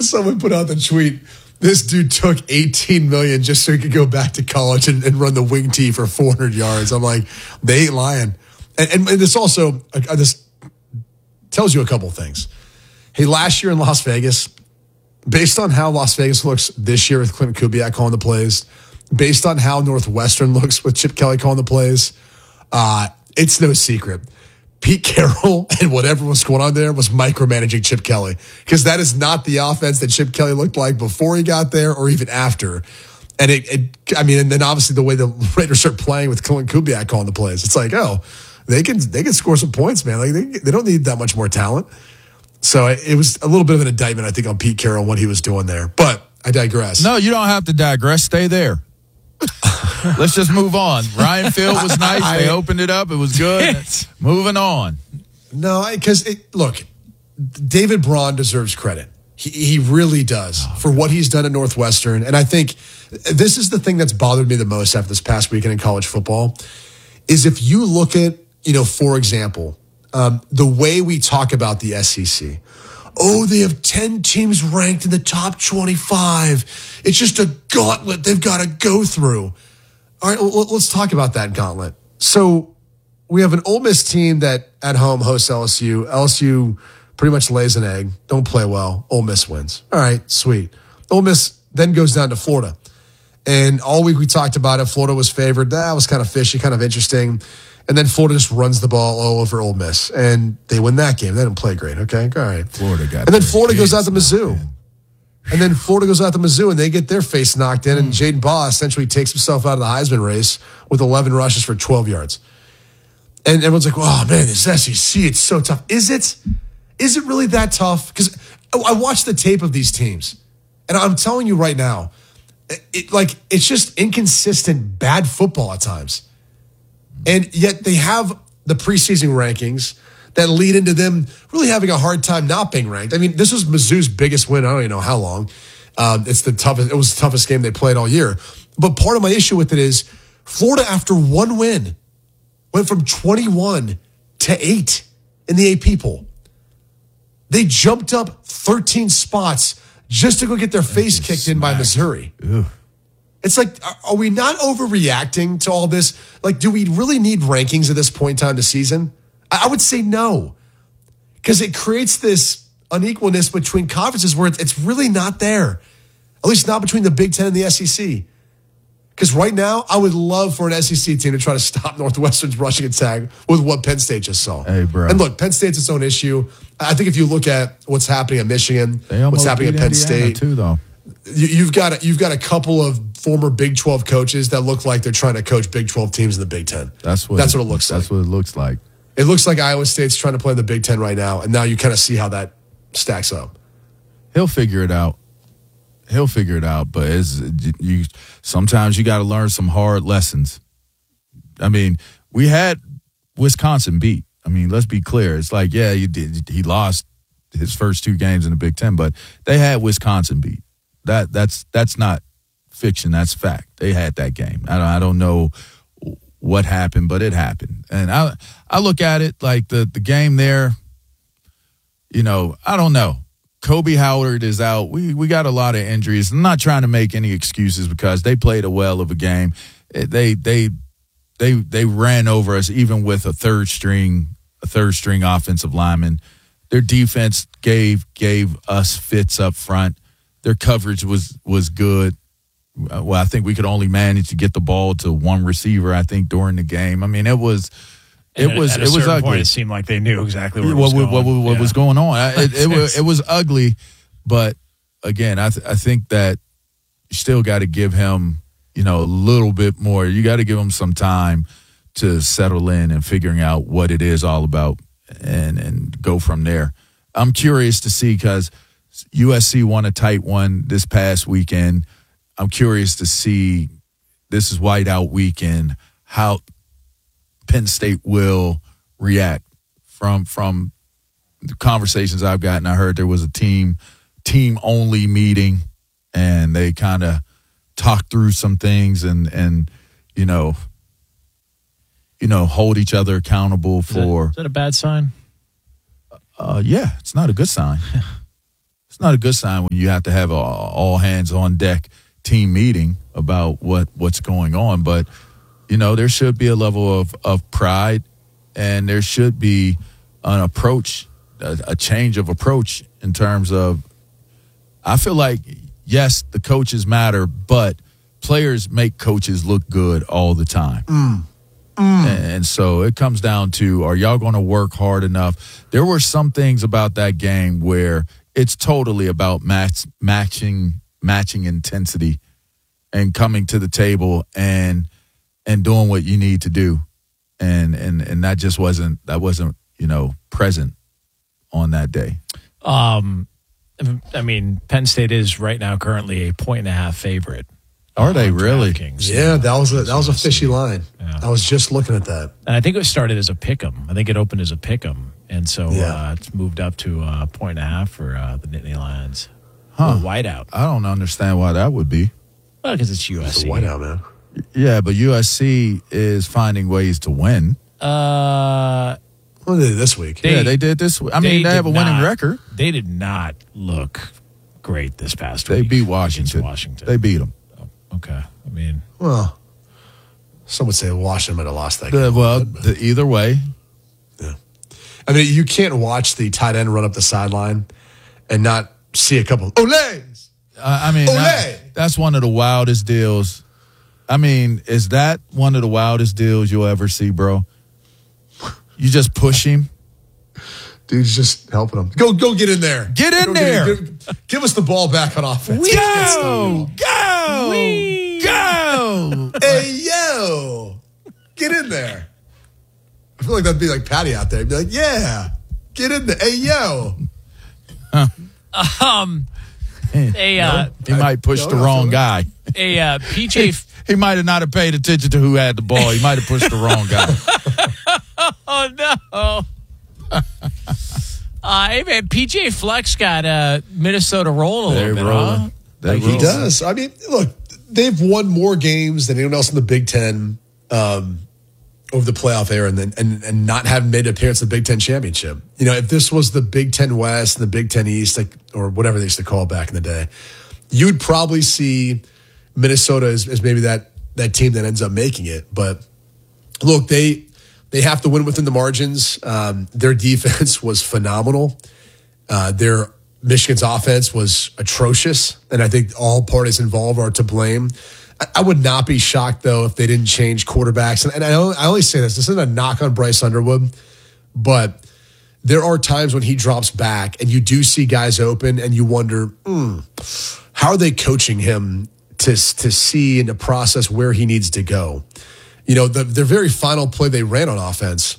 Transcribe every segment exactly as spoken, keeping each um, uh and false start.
someone put out the tweet. This dude took eighteen million dollars just so he could go back to college and, and run the wing tee for four hundred yards. I'm like, they ain't lying. And, and, and this also, uh, this tells you a couple things. Hey, last year in Las Vegas, based on how Las Vegas looks this year with Clint Kubiak calling the plays, based on how Northwestern looks with Chip Kelly calling the plays, uh, it's no secret. Pete Carroll and whatever was going on there was micromanaging Chip Kelly, because that is not the offense that Chip Kelly looked like before he got there or even after. And it, it I mean, and then obviously the way the Raiders are playing with Clint Kubiak calling the plays, it's like, oh, they can they can score some points, man. Like they they don't need that much more talent. So it, it was a little bit of an indictment, I think, on Pete Carroll and what he was doing there. But I digress. No, you don't have to digress. Stay there. Let's just move on. Ryan Field was nice. They opened it up. It was good. Moving on. No, because, look, David Braun deserves credit. He, he really does oh, for what he's done at Northwestern. And I think this is the thing that's bothered me the most after this past weekend in college football is if you look at, you know, for example, um, the way we talk about the S E C. Oh, they have ten teams ranked in the top twenty-five. It's just a gauntlet they've got to go through. All right, let's talk about that gauntlet. So we have an Ole Miss team that at home hosts L S U. L S U pretty much lays an egg, don't play well. Ole Miss wins. All right, sweet. Ole Miss then goes down to Florida. And all week we talked about it. Florida was favored. That was kind of fishy, kind of interesting. And then Florida just runs the ball all over Ole Miss. And they win that game. They didn't play great, okay? All right. Florida got And then Florida goes out to Mizzou. And then Florida goes out to Mizzou, and they get their face knocked in, and Jaden Baugh essentially takes himself out of the Heisman race with eleven rushes for twelve yards. And everyone's like, oh, man, this S E C, it's so tough. Is it? Is it really that tough? Because I watched the tape of these teams, and I'm telling you right now, it, like it's just inconsistent, bad football at times. And yet they have the preseason rankings that lead into them really having a hard time not being ranked. I mean, this was Mizzou's biggest win. I don't even know how long. Um, it's the toughest. It was the toughest game they played all year. But part of my issue with it is Florida, after one win, went from twenty-one to eight in the A P poll. They jumped up thirteen spots just to go get their face kicked in by Missouri. Ugh. It's like, are we not overreacting to all this? Like, do we really need rankings at this point in time of the season? I would say no, because it creates this unequalness between conferences where it's really not there, at least not between the Big Ten and the S E C. Because right now, I would love for an S E C team to try to stop Northwestern's rushing attack with what Penn State just saw. Hey, bro. And look, Penn State's its own issue. I think if you look at what's happening at Michigan, what's happening at Penn Indiana State, too, though. You, you've got a, you've got a couple of former Big twelve coaches that look like they're trying to coach Big twelve teams in the Big Ten. That's what that's it, what it looks that's like. That's what it looks like. It looks like Iowa State's trying to play in the Big Ten right now, and now you kind of see how that stacks up. He'll figure it out. He'll figure it out, but it's, you sometimes you got to learn some hard lessons. I mean, we had Wisconsin beat. I mean, let's be clear. It's like, yeah, you did. He lost his first two games in the Big Ten, but they had Wisconsin beat. That that's that's not fiction. That's fact. They had that game. I don't, I don't know what happened, but it happened. And I I look at it like the the game there. You know, I don't know. Kobe Howard is out. We we got a lot of injuries. I'm not trying to make any excuses because they played a well of a game. They they they they ran over us even with a third string a third string offensive lineman. Their defense gave gave us fits up front. Their coverage was was good. Well, I think we could only manage to get the ball to one receiver, I think, during the game. I mean, it was it and was at a it was ugly. Point, it seemed like they knew exactly where it what, was going. what, what, what yeah. was going on. It, it, was, it was ugly, but again, I th- I think that you still got to give him, you know, a little bit more. You got to give him some time to settle in and figuring out what it is all about and and go from there. I'm curious to see because U S C won a tight one this past weekend. I'm curious to see, this is whiteout weekend, how Penn State will react. From from the conversations I've gotten, I heard there was a team team only meeting, and they kind of talked through some things and and you know you know hold each other accountable for. Is that, is that a bad sign? Uh, yeah, it's not a good sign. It's it's not a good sign when you have to have a all hands on deck team meeting about what, what's going on. But, you know, there should be a level of, of pride, and there should be an approach, a, a change of approach in terms of, I feel like, yes, the coaches matter, but players make coaches look good all the time. Mm. Mm. And so it comes down to, are y'all going to work hard enough? There were some things about that game where it's totally about match, matching matching intensity and coming to the table and and doing what you need to do. And and and that just wasn't that wasn't, you know, present on that day. Um I mean, Penn State is right now currently a point and a half favorite. Are they really? Yeah, that was a that was a fishy line. Yeah. I was just looking at that. And I think it started as a pick'em. I think it opened as a pick'em, and so Yeah. uh, it's moved up to a point and a half for uh, the Nittany Lions. Huh. Whiteout. I don't understand why that would be. Well, because it's U S It's C. a whiteout, man. Yeah, but U S C is finding ways to win. Uh, What did they do this week? They- yeah, they did this. I they mean, they have a did winning not- record. They did not look great this past They week. beat against Washington. Washington. They beat them. Okay. I mean, Well, some would say Washington might have lost that Uh, game. well, the, either way, I mean, you can't watch the tight end run up the sideline and not see a couple Olays. uh, I mean, Olay! that- that's one of the wildest deals. I mean, is that one of the wildest deals you'll ever see, bro? You just push him. Dude's just helping him. Go, go, get in there. Get in Go there. Give, give us the ball back on offense. Go, go, Wee. go. Hey, yo, get in there. I feel like that'd be like Patty out there. He'd be like, yeah, get in there. Hey, yo. um, a uh, He might push No, the no, wrong no. guy. a uh, P J. He might have not have paid attention to who had the ball. He might have pushed the wrong guy. Oh no. Uh, hey man, P J Flex got uh, Minnesota rolling a They're little bit, rolling. huh? They're He rolling. does. I mean, look, they've won more games than anyone else in the Big Ten um, over the playoff era, and then and, and not having made an appearance in the Big Ten championship. You know, if this was the Big Ten West and the Big Ten East, like, or whatever they used to call it back in the day, you'd probably see Minnesota as, as maybe that that team that ends up making it. But look, they they have to win within the margins. Um, their defense was phenomenal. Uh, their Michigan's offense was atrocious, and I think all parties involved are to blame. I, I would not be shocked, though, if they didn't change quarterbacks. And, and I, only, I only say this, this isn't a knock on Bryce Underwood, but there are times when he drops back and you do see guys open and you wonder, hmm, how are they coaching him to, to see and to process where he needs to go? You know, the, their very final play they ran on offense,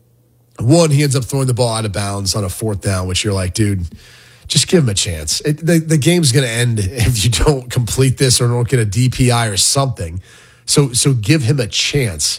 one, he ends up throwing the ball out of bounds on a fourth down, which you're like, dude, just give him a chance. It, the, the game's going to end if you don't complete this or don't get a D P I or something. So, so give him a chance.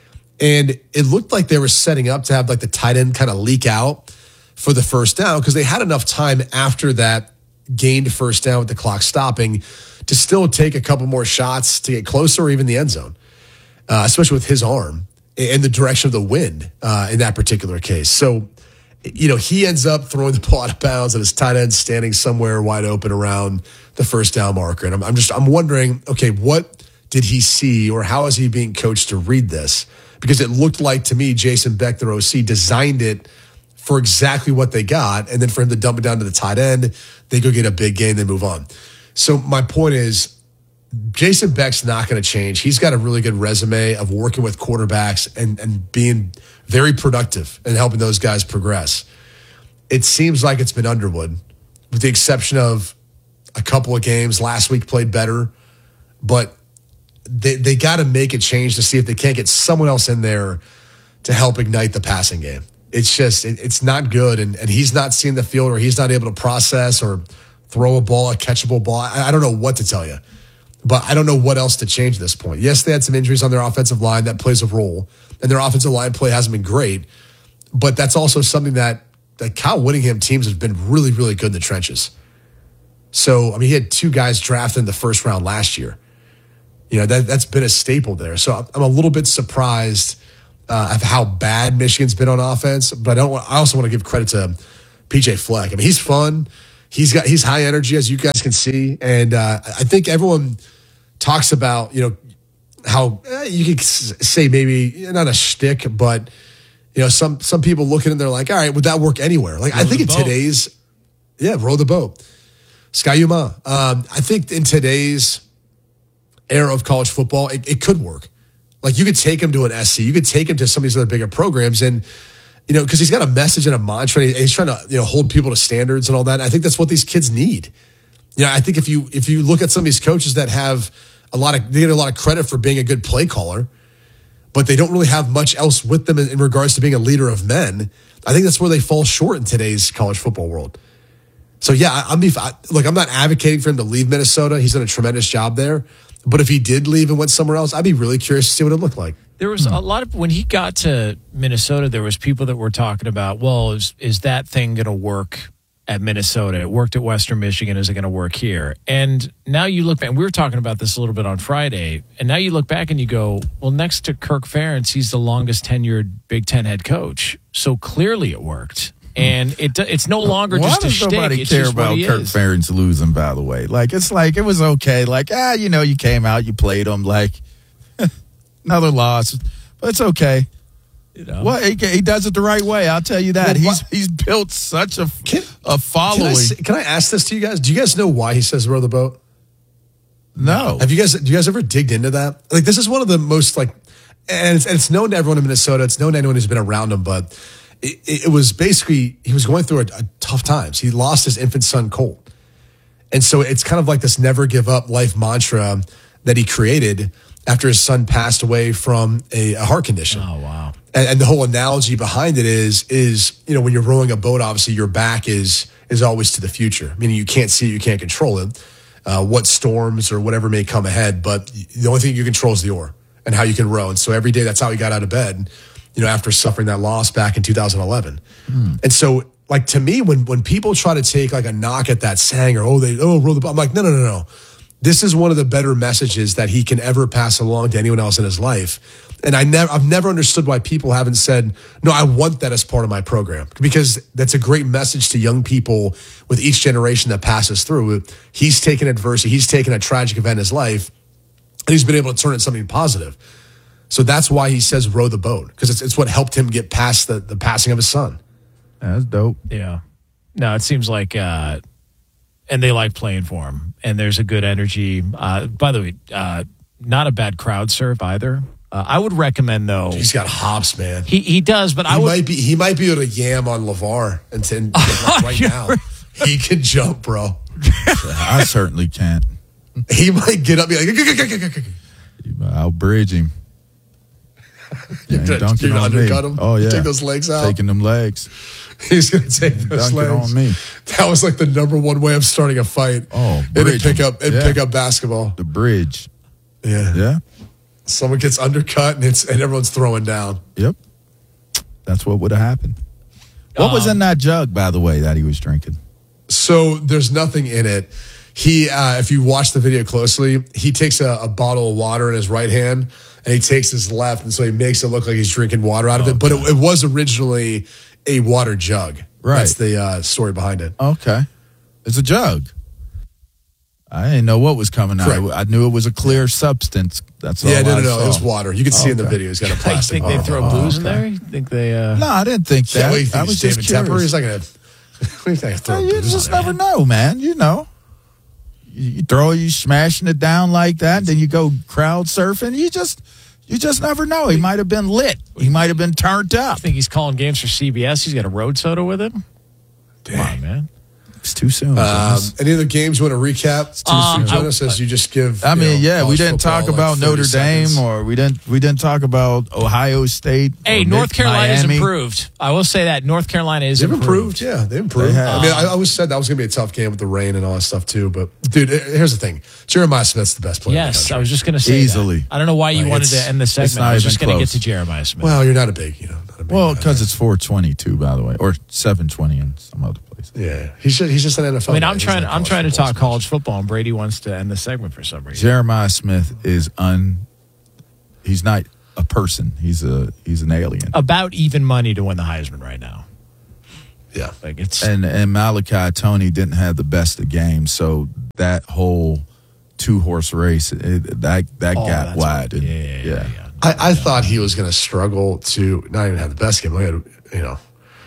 And it looked like they were setting up to have like the tight end kind of leak out for the first down because they had enough time after that gained first down with the clock stopping to still take a couple more shots to get closer or even the end zone, uh, especially with his arm and the direction of the wind uh, in that particular case. So, you know, he ends up throwing the ball out of bounds and his tight end standing somewhere wide open around the first down marker. And I'm, I'm just, I'm wondering, okay, what did he see or how is he being coached to read this? Because it looked like to me, Jason Beck, their O C, designed it for exactly what they got. And then for him to dump it down to the tight end, they go get a big gain, they move on. So my point is, Jason Beck's not going to change. He's got a really good resume of working with quarterbacks and, and being very productive and helping those guys progress. It seems like it's been Underwood, with the exception of a couple of games. Last week played better, but they they got to make a change to see if they can't get someone else in there to help ignite the passing game. It's just, it, it's not good, and, and he's not seeing the field, or he's not able to process or throw a ball, a catchable ball. I, I don't know what to tell you. But I don't know what else to change at this point. Yes, they had some injuries on their offensive line. That plays a role. And their offensive line play hasn't been great. But that's also something that, that Kyle Whittingham teams have been really, really good in the trenches. So, I mean, he had two guys drafted in the first round last year. You know, that, that's been a staple there. So I'm a little bit surprised uh, of how bad Michigan's been on offense. But I don't. Want, I also want to give credit to P J Fleck. I mean, he's fun. he's got he's high energy, as you guys can see, and uh, I think everyone talks about, you know, how eh, you could say maybe not a shtick, but you know, some some people look at it and they're like, all right, would that work anywhere? Like, row I think in boat. today's, yeah, row the boat, Sky Yuma. Um, I think in today's era of college football, it, it could work. Like, you could take him to an S C, you could take him to some of these other bigger programs, and you know, because he's got a message and a mantra, and he's trying to, you know, hold people to standards and all that. I think that's what these kids need. You know, I think if you if you look at some of these coaches that have a lot of, they get a lot of credit for being a good play caller, but they don't really have much else with them in, in regards to being a leader of men. I think that's where they fall short in today's college football world. So yeah, I, I'm I, look, I'm not advocating for him to leave Minnesota. He's done a tremendous job there. But if he did leave and went somewhere else, I'd be really curious to see what it looked like. There was a lot of, when he got to Minnesota, there was people that were talking about, well, is, is that thing going to work at Minnesota? It worked at Western Michigan. Is it going to work here? And now you look back, and we were talking about this a little bit on Friday, and now you look back and you go, well, next to Kirk Ferentz, he's the longest tenured Big Ten head coach. So clearly it worked. And it it's no longer Why just a does shtick. nobody It's care just what about he Kirk is. Ferentz losing, by the way? Like, it's like, it was okay. Like, ah, you know, you came out, you played him. Like, another loss. But it's okay. You know? Well, he, he does it the right way. I'll tell you that. Well, he's why- he's built such a, Can- a following. Can I, say- can I ask this to you guys? Do you guys know why he says row the boat? no. Have you guys, do you guys ever digged into that? Like, this is one of the most, like, and it's, and it's known to everyone in Minnesota. It's known to anyone who's been around him, but it, it was basically, he was going through a, a tough times. He lost his infant son, Colt. And so it's kind of like this never give up life mantra that he created after his son passed away from a, a heart condition. Oh, wow. And, and the whole analogy behind it is, is, you know, when you're rowing a boat, obviously your back is, is always to the future, meaning you can't see it, you can't control it, uh, what storms or whatever may come ahead. But the only thing you control is the oar and how you can row. And so every day, that's how he got out of bed, you know, after suffering that loss back in two thousand eleven. Mm. And so, like, to me, when, when people try to take like a knock at that saying, or, oh, they, oh, row the boat, I'm like, no, no, no, no. This is one of the better messages that he can ever pass along to anyone else in his life. And I never, I've never understood why people haven't said, no, I want that as part of my program, because that's a great message to young people with each generation that passes through. He's taken adversity. He's taken a tragic event in his life, and he's been able to turn it into something positive. So that's why he says row the boat, because it's, it's what helped him get past the, the passing of his son. That's dope. Yeah. No, it seems like, uh, and they like playing for him, and there's a good energy. Uh, by the way, uh, not a bad crowd serve either. Uh, I would recommend, though. He's got hops, man. He he does, but He I would. might be he might be able to yam on LeVar and, and like right now. He can jump, bro. I certainly can't. He might get up and be like, I'll bridge him. You're ain't gonna, dunking you're gonna on me. undercut him. Oh, yeah. Take those legs out. Taking them legs. He's gonna take those Dunking legs. on me. That was like the number one way of starting a fight. Oh, and bridge pick him. up and Yeah. pick up basketball. The bridge. Yeah. Yeah. Someone gets undercut and it's and everyone's throwing down. Yep. That's what would have happened. What was Um, in that jug, by the way, that he was drinking? So there's nothing in it. He, uh, if you watch the video closely, he takes a, a bottle of water in his right hand and he takes his left, and so he makes it look like he's drinking water out of it. But it, it was originally a water jug. Right. That's the uh, story behind it. Okay. It's a jug. I didn't know what was coming out. Correct. I knew it was a clear substance. That's all Yeah, no, I no, no. saw. It was water. You can see in the Okay. video. He's got a I plastic think they bottle. throw booze in there. You think they? Uh, No, I didn't think Yeah, that. what do you think? I was David just Tepper? curious. He's not gonna. What do you think? Throw you booze just on there? never know, man. You know. You, you throw you smashing it down like that, then you go crowd surfing. You just you just never know. He might have been lit. He might have been turned up. I think he's calling games for C B S. He's got a road soda with him. Come on, man. It's too soon. Um, Jonas. any other games you want to recap? Uh, Uh, Jonas says you just give. I you mean, know, yeah, we college didn't football, talk like about thirty Notre Dame, seconds. or we didn't we didn't talk about Ohio State. Hey, or North Mitt- Carolina's Miami. improved. I will say that North Carolina is They've improved. improved. Yeah, they improved. They have. I mean, I I always said that was going to be a tough game with the rain and all that stuff too. But dude, here's the thing: Jeremiah Smith's the best player. in the Yes, country. I was just going to say Easily. that. I don't know why you Like, wanted it's- to end the it's segment. not I was even just going to get close. to Jeremiah Smith. Well, you're not a big, you know, not a big Well, guy. because it's four twenty-two, by the way, or seven twenty in some other places. yeah, he's just, he's just an N F L. I mean, guy. I'm He's trying. not I'm college trying to football talk so college football, and Brady wants to end the segment for some reason. Jeremiah Smith is un. He's not a person. He's a he's an alien. About even money to win the Heisman right now. much. Yeah. Like it's And and Malachi Tony didn't have the best of games, so that whole two horse race it, that that oh, got that's wide. what- And- yeah, yeah, yeah. yeah. I, I thought he was going to struggle to not even have the best game. Like, you know,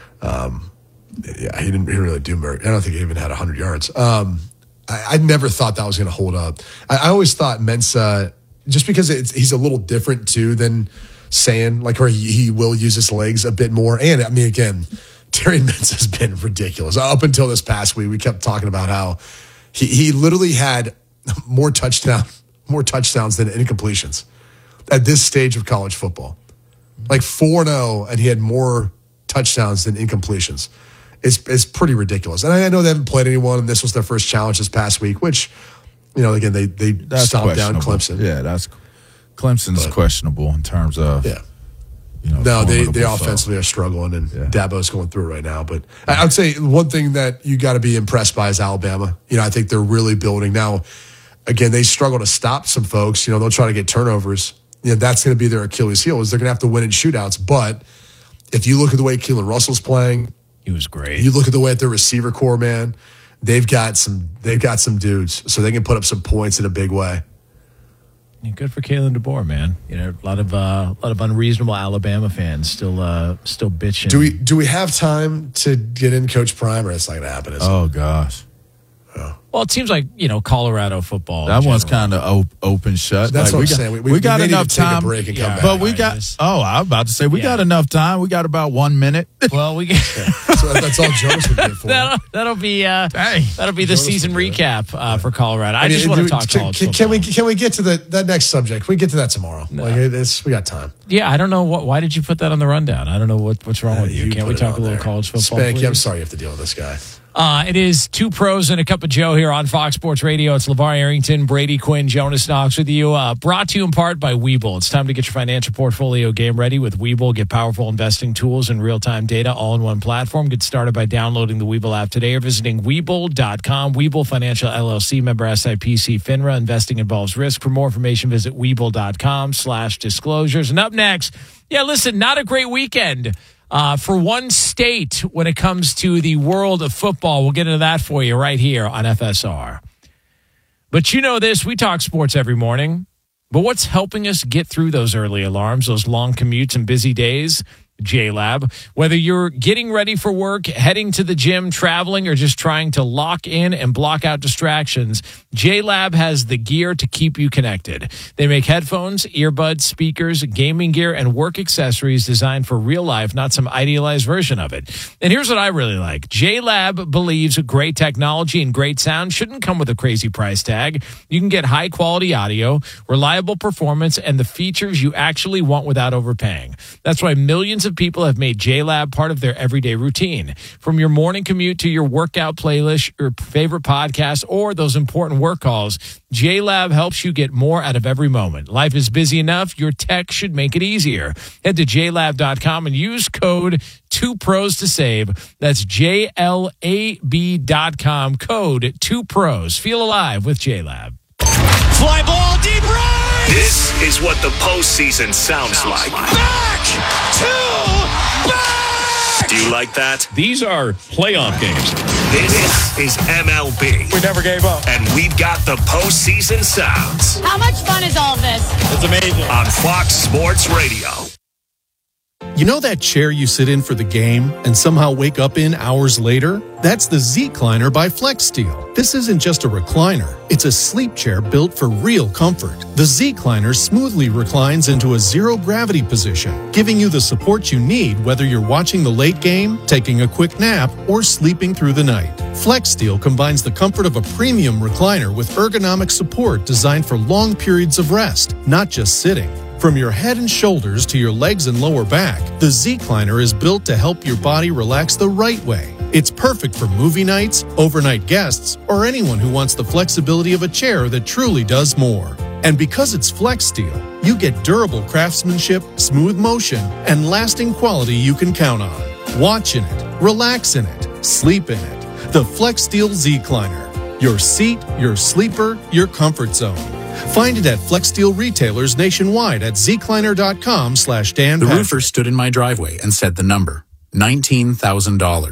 um, yeah, he didn't, he didn't really do very. I don't think he even had one hundred yards. Um, I, I never thought that was going to hold up. I, I always thought Mensah, just because it's, he's a little different too than Sand, like where he, he will use his legs a bit more. And I mean, again, Terry Mensah has been ridiculous. Up until this past week, we kept talking about how he, he literally had more touchdown, more touchdowns than incompletions at this stage of college football. Like four and oh, and he had more touchdowns than incompletions. It's, it's pretty ridiculous. And I know they haven't played anyone, and this was their first challenge this past week, which, you know, again, they, they That's stomped down questionable. Clemson. Yeah, that's Clemson's But- questionable in terms of Yeah. you know. No, they, they formidable offensively are struggling, and Yeah. Dabo's going through it right now. But I would say one thing that you got to be impressed by is Alabama. You know, I think they're really building. Now, again, they struggle to stop some folks. You know, they'll try to get turnovers. You know, that's going to be their Achilles heel, is they're going to have to win in shootouts. But if you look at the way Keelan Russell's playing, He was great. you look at the way at their receiver core, man, they've got some they've got some dudes, so they can put up some points in a big way. Yeah, good for Kalen DeBoer, man. You know, a lot of uh, a lot of unreasonable Alabama fans still uh, still bitching. Do we do we have time to get in Coach Prime, or it's not going to happen? Is it? Oh gosh, Well, it seems like, you know, Colorado football. that in one's general. kind of op- open shut. That's Like, what we I'm got, saying. We- We, we- got we need to enough take a time, break and come Yeah. back. but we Right, got. just- Oh, I was about to say we Yeah. got enough time. We got about one minute. Well, we get, So that's all Jonas would be for. that'll, that'll be uh, Hey. that'll be the Jonas season would do it. recap uh, for Colorado. I, I mean, just want to do- talk can, college can, football. can we can we get to the that next subject? Can we get to that tomorrow? Like it, it's we got time. Yeah, I don't know what. Why did you put that on the rundown? I don't know what, what's wrong with you. You Can't put we it talk a on little there. college football? Spanky, I'm please? sorry you have to deal with this guy. Uh, it is Two Pros and a Cup of Joe here on Fox Sports Radio. It's LeVar Arrington, Brady Quinn, Jonas Knox with you. Uh, brought to you in part by Webull. It's time to get your financial portfolio game ready with Webull. Get powerful investing tools and real-time data all in one platform. Get started by downloading the Webull app today or visiting Webull dot com. Webull Financial L L C, member S I P C FINRA. Investing involves risk. For more information, visit Webull dot com slash disclosures. And up next, yeah, listen, not a great weekend. Uh, for one state when it comes to the world of football. We'll get into that for you right here on F S R. But you know this, we talk sports every morning. But what's helping us get through those early alarms, those long commutes and busy days? J-Lab. Whether you're getting ready for work, heading to the gym, traveling, or just trying to lock in and block out distractions, J-Lab has the gear to keep you connected. They make headphones, earbuds, speakers, gaming gear, and work accessories designed for real life, not some idealized version of it. And here's what I really like. J-Lab believes great technology and great sound shouldn't come with a crazy price tag. You can get high quality audio, reliable performance, and the features you actually want without overpaying. That's why millions of people have made J-Lab part of their everyday routine. From your morning commute to your workout playlist, your favorite podcast, or those important work calls, J-Lab helps you get more out of every moment. Life is busy enough. Your tech should make it easier. Head to J lab dot com and use code two pros to save. That's J L A B dot com, code two pros. Feel alive with J-Lab. Fly ball deep right. This is what the postseason sounds like. Back to back. Do you like that? These are playoff games. This is M L B. We never gave up. And we've got the postseason sounds How much fun is all this? It's amazing. on Fox Sports Radio. You know that chair you sit in for the game and somehow wake up in hours later? That's the Z-Cliner by FlexSteel. This isn't just a recliner. It's a sleep chair built for real comfort. The Z-Cliner smoothly reclines into a zero-gravity position, giving you the support you need whether you're watching the late game, taking a quick nap, or sleeping through the night. FlexSteel combines the comfort of a premium recliner with ergonomic support designed for long periods of rest, not just sitting. From your head and shoulders to your legs and lower back, the Z-Cliner is built to help your body relax the right way. It's perfect for movie nights, overnight guests, or anyone who wants the flexibility of a chair that truly does more. And because it's FlexSteel, you get durable craftsmanship, smooth motion, and lasting quality you can count on. Watch in it, relax in it, sleep in it. The FlexSteel Z-Cliner. Your seat, your sleeper, your comfort zone. Find it at FlexSteel retailers nationwide at zcliner.com slash Dan The Patrick. roofer stood in my driveway and said the number, nineteen thousand dollars.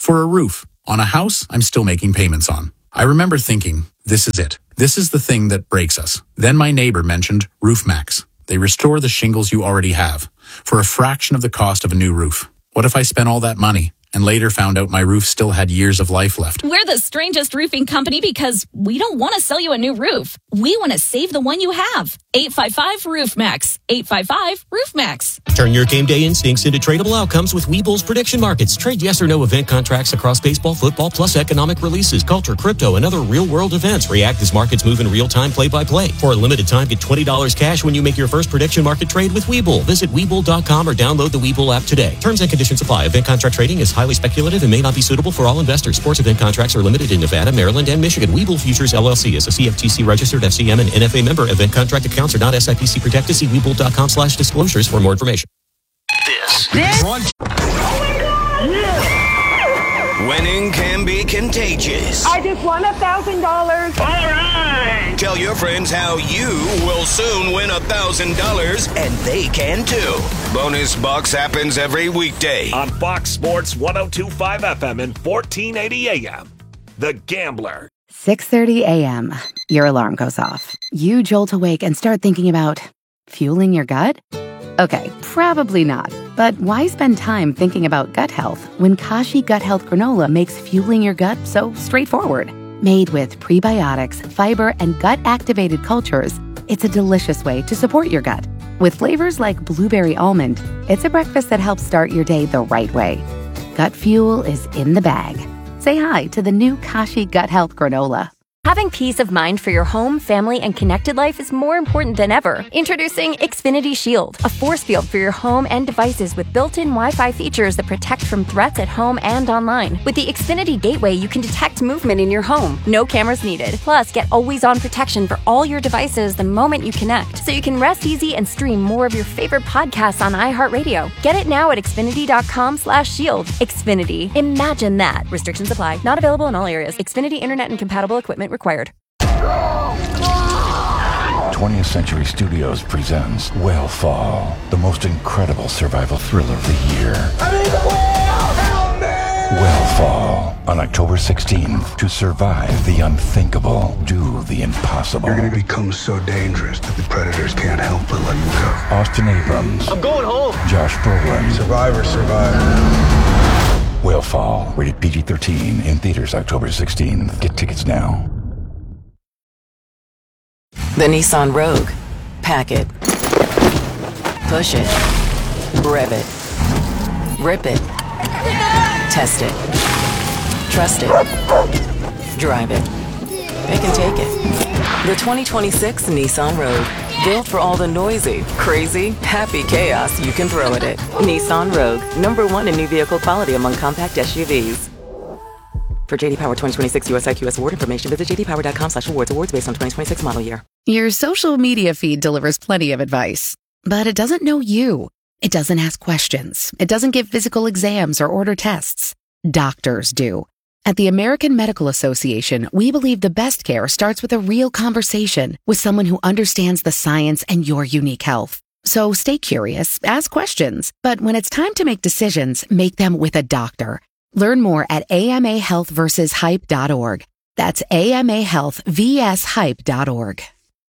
For a roof on a house I'm still making payments on. I remember thinking, this is it. This is the thing that breaks us. Then my neighbor mentioned RoofMax. They restore the shingles you already have for a fraction of the cost of a new roof. What if I spent all that money and later found out my roof still had years of life left? We're the strangest roofing company because we don't want to sell you a new roof. We want to save the one you have. eight five five roof max. eight five five roof max. Turn your game day instincts into tradable outcomes with Webull's prediction markets. Trade yes or no event contracts across baseball, football, plus economic releases, culture, crypto, and other real-world events. React as markets move in real time, play-by-play. For a limited time, get twenty dollars cash when you make your first prediction market trade with Webull. Visit Webull dot com or download the Webull app today. Terms and conditions apply. Event contract trading is highly speculative and may not be suitable for all investors. Sports event contracts are limited in Nevada, Maryland, and Michigan. Webull Futures, L L C is a C F T C registered F C M and N F A member. Event contract accounts are not S I P C protected. See Webull dot com slash disclosures for more information. This. This? Run. Winning can be contagious. I just won a thousand dollars. All right. Tell your friends how you will soon win a thousand dollars, and they can too. Bonus Bucks happens every weekday on Fox Sports one oh two point five F M and fourteen eighty A M. The Gambler. six thirty a.m. Your alarm goes off. You jolt awake and start thinking about fueling your gut? Okay, probably not. But why spend time thinking about gut health when Kashi Gut Health Granola makes fueling your gut so straightforward? Made with prebiotics, fiber, and gut-activated cultures, it's a delicious way to support your gut. With flavors like blueberry almond, it's a breakfast that helps start your day the right way. Gut fuel is in the bag. Say hi to the new Kashi Gut Health Granola. Having peace of mind for your home, family, and connected life is more important than ever. Introducing Xfinity Shield, a force field for your home and devices with built-in Wi-Fi features that protect from threats at home and online. With the Xfinity Gateway, you can detect movement in your home. No cameras needed. Plus, get always-on protection for all your devices the moment you connect, so you can rest easy and stream more of your favorite podcasts on iHeartRadio. Get it now at Xfinity dot com slash shield. Xfinity. Imagine that. Restrictions apply. Not available in all areas. Xfinity Internet and compatible equipment required. twentieth Century Studios presents Whale the most incredible survival thriller of the year. Whale on October sixteenth. To survive the unthinkable, do the impossible. You're going to become so dangerous that the predators can't help but let you go. Austin Abrams. I'm going home. Josh Brolin. Survivor, survivor. Whale rated P G thirteen, in theaters October sixteenth. Get tickets now. The Nissan Rogue. Pack it. Push it. Rev it. Rip it. Test it. Trust it. Drive it. They can take it. The twenty twenty-six Nissan Rogue. Built for all the noisy, crazy, happy chaos you can throw at it. Nissan Rogue. Number one in new vehicle quality among compact S U Vs. For J D Power twenty twenty-six U S I Q S award information, visit j d power dot com slash awards. Awards based on twenty twenty-six model year. Your social media feed delivers plenty of advice, but it doesn't know you. It doesn't ask questions. It doesn't give physical exams or order tests. Doctors do. At the American Medical Association, we believe the best care starts with a real conversation with someone who understands the science and your unique health. So stay curious, ask questions, but when it's time to make decisions, make them with a doctor. Learn more at A M A health versus hype dot org. That's A M A health versus hype dot org.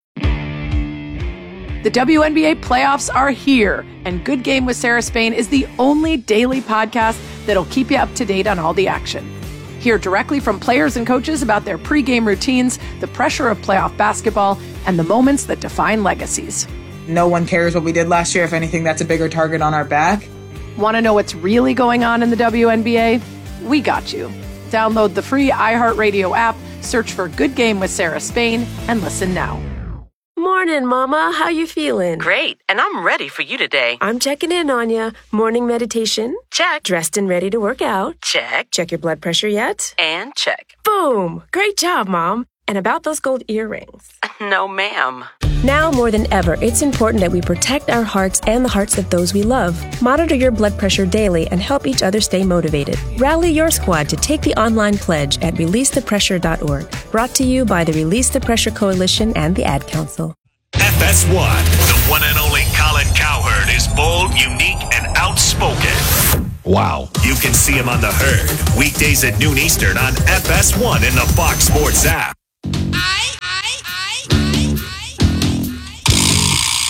The W N B A playoffs are here, and Good Game with Sarah Spain is the only daily podcast that'll keep you up to date on all the action. Hear directly from players and coaches about their pregame routines, the pressure of playoff basketball, and the moments that define legacies. No one cares what we did last year. If anything, that's a bigger target on our back. Want to know what's really going on in the W N B A? We got you. Download the free iHeartRadio app, search for Good Game with Sarah Spain, and listen now. Morning, Mama. How you feeling? Great, and I'm ready for you today. I'm checking in on ya. Morning meditation? Check. Dressed and ready to work out? Check. Check your blood pressure yet? And check. Boom! Great job, Mom. And about those gold earrings? No, ma'am. Now more than ever, it's important that we protect our hearts and the hearts of those we love. Monitor your blood pressure daily and help each other stay motivated. Rally your squad to take the online pledge at release the pressure dot org. Brought to you by the Release the Pressure Coalition and the Ad Council. F S one, the one and only Colin Cowherd, is bold, unique, and outspoken. Wow. You can see him on The Herd, weekdays at noon Eastern on F S one in the Fox Sports app. I